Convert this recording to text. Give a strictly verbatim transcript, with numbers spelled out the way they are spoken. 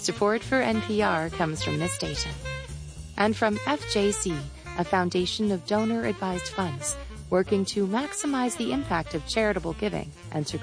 Support for N P R comes from this station and from F J C, a foundation of donor-advised funds working to maximize the impact of charitable giving and to